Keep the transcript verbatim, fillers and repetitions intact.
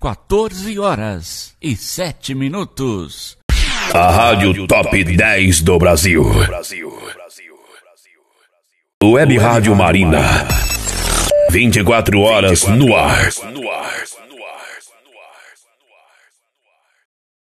quatorze horas e sete minutos. A Rádio Top dez do Brasil. Web Rádio Marina. vinte e quatro horas no ar.